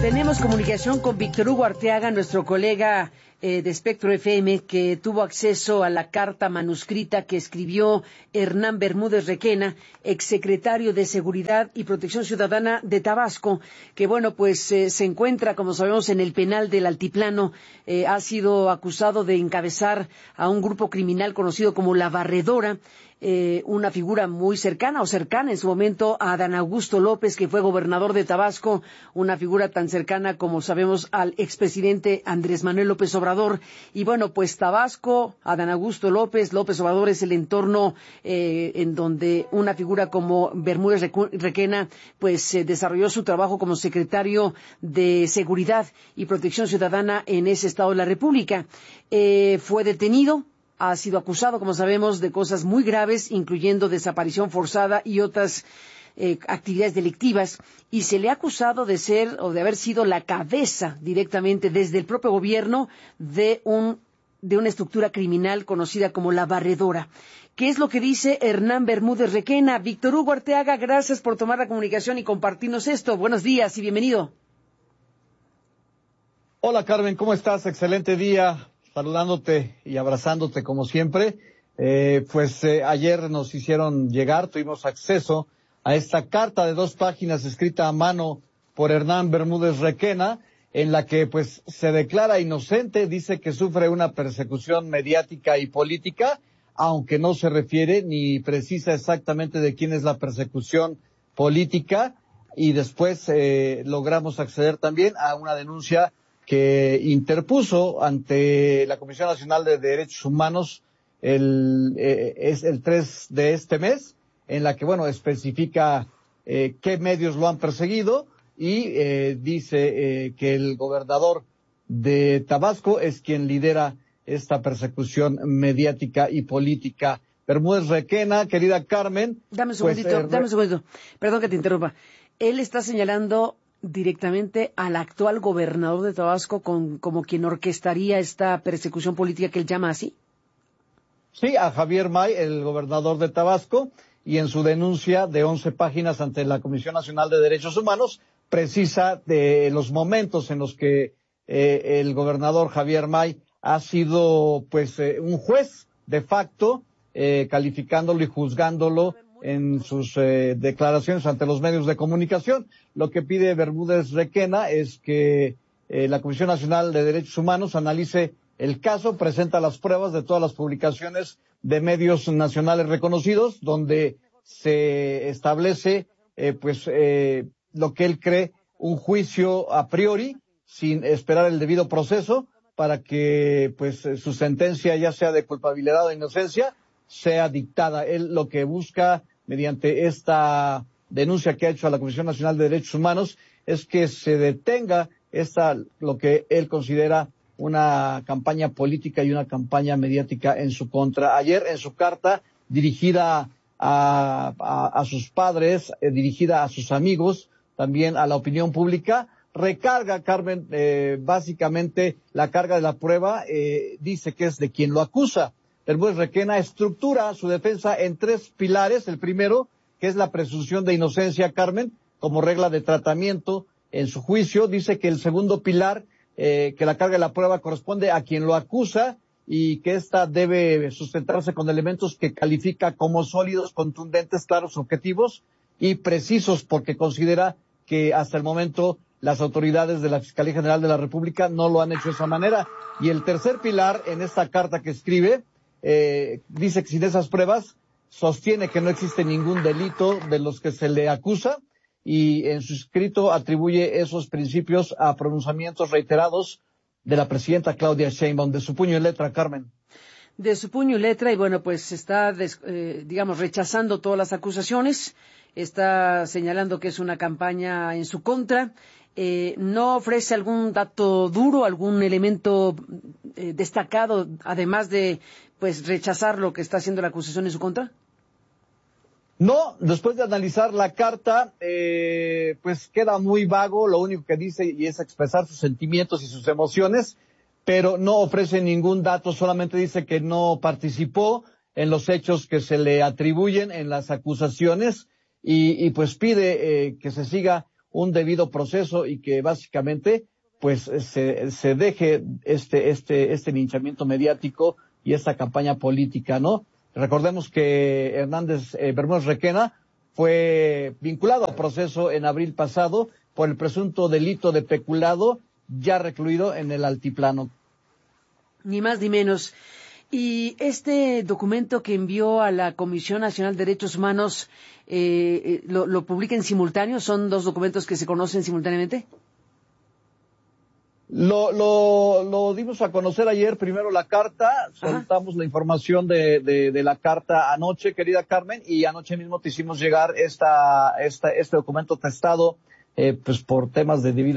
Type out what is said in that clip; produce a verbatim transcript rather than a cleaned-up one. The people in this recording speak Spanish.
Tenemos comunicación con Víctor Hugo Arteaga, nuestro colega eh, de Espectro F M, que tuvo acceso a la carta manuscrita que escribió Hernán Bermúdez Requena, exsecretario de Seguridad y Protección Ciudadana de Tabasco, que bueno, pues eh, se encuentra, como sabemos, en el penal del Altiplano. Eh, ha sido acusado de encabezar a un grupo criminal conocido como La Barredora. Eh, una figura muy cercana o cercana en su momento a Adán Augusto López, que fue gobernador de Tabasco, una figura tan cercana como sabemos al expresidente Andrés Manuel López Obrador. Y bueno, pues Tabasco, Adán Augusto López, López Obrador es el entorno eh, en donde una figura como Bermúdez Requena pues eh, desarrolló su trabajo como secretario de Seguridad y Protección Ciudadana en ese estado de la República. Eh, fue detenido. Ha sido acusado, como sabemos, de cosas muy graves, incluyendo desaparición forzada y otras eh, actividades delictivas, y se le ha acusado de ser o de haber sido la cabeza directamente desde el propio gobierno de un de una estructura criminal conocida como La Barredora. ¿Qué es lo que dice Hernán Bermúdez Requena? Víctor Hugo Arteaga, gracias por tomar la comunicación y compartirnos esto. Buenos días y bienvenido. Hola Carmen, ¿cómo estás? Excelente día. Saludándote y abrazándote como siempre. Eh, pues eh, ayer nos hicieron llegar, tuvimos acceso a esta carta de dos páginas escrita a mano por Hernán Bermúdez Requena, en la que pues se declara inocente, dice que sufre una persecución mediática y política, aunque no se refiere ni precisa exactamente de quién es la persecución política, y después eh, logramos acceder también a una denuncia que interpuso ante la Comisión Nacional de Derechos Humanos el, eh, es el tres de este mes, en la que, bueno, especifica eh, qué medios lo han perseguido y eh, dice eh, que el gobernador de Tabasco es quien lidera esta persecución mediática y política. Bermúdez Requena, querida Carmen. Dame un segundito, pues, eh, dame un segundito. Perdón que te interrumpa. Él está señalando directamente al actual gobernador de Tabasco con, como quien orquestaría esta persecución política que él llama así. Sí, a Javier May, el gobernador de Tabasco, y en su denuncia de once páginas ante la Comisión Nacional de Derechos Humanos, precisa de los momentos en los que eh, el gobernador Javier May ha sido pues eh, un juez de facto, eh, calificándolo y juzgándolo en sus eh, declaraciones ante los medios de comunicación. Lo que pide Bermúdez Requena es que eh, la Comisión Nacional de Derechos Humanos analice el caso, presenta las pruebas de todas las publicaciones de medios nacionales reconocidos, donde se establece eh, pues eh, lo que él cree un juicio a priori, sin esperar el debido proceso, para que pues su sentencia, ya sea de culpabilidad o de inocencia, sea dictada. Él lo que busca mediante esta denuncia que ha hecho a la Comisión Nacional de Derechos Humanos es que se detenga esta, lo que él considera una campaña política y una campaña mediática en su contra. Ayer en su carta dirigida a, a, a sus padres, eh, dirigida a sus amigos, también a la opinión pública, recarga, Carmen, eh, básicamente la carga de la prueba, eh, dice que es de quien lo acusa. Bermúdez Requena estructura su defensa en tres pilares. El primero, que es la presunción de inocencia, Carmen, como regla de tratamiento en su juicio. Dice que el segundo pilar, eh, que la carga de la prueba corresponde a quien lo acusa y que ésta debe sustentarse con elementos que califica como sólidos, contundentes, claros, objetivos y precisos, porque considera que hasta el momento las autoridades de la Fiscalía General de la República no lo han hecho de esa manera. Y el tercer pilar, en esta carta que escribe, Eh, dice que sin esas pruebas sostiene que no existe ningún delito de los que se le acusa, y en su escrito atribuye esos principios a pronunciamientos reiterados de la presidenta Claudia Sheinbaum. De su puño y letra, Carmen. De su puño y letra, y bueno, pues está, des, eh, digamos, rechazando todas las acusaciones, está señalando que es una campaña en su contra. Eh, ¿No ofrece algún dato duro, algún elemento eh, destacado, además de pues rechazar lo que está haciendo la acusación en su contra? No, después de analizar la carta, eh, pues queda muy vago. Lo único que dice y es expresar sus sentimientos y sus emociones, pero no ofrece ningún dato, solamente dice que no participó en los hechos que se le atribuyen en las acusaciones y, y pues pide eh, que se siga un debido proceso y que básicamente pues se, se deje este, este, este linchamiento mediático y esta campaña política, ¿no? Recordemos que Hernández eh, Bermúdez Requena fue vinculado a proceso en abril pasado por el presunto delito de peculado, ya recluido en el altiplano. Ni más ni menos. Y este documento que envió a la Comisión Nacional de Derechos Humanos, eh, ¿lo, lo publica en simultáneo? ¿Son dos documentos que se conocen simultáneamente? Lo, lo, lo dimos a conocer ayer, primero la carta, soltamos Ajá. la información de, de, de la carta anoche, querida Carmen, y anoche mismo te hicimos llegar esta, esta, este documento testado, eh, pues por temas de debido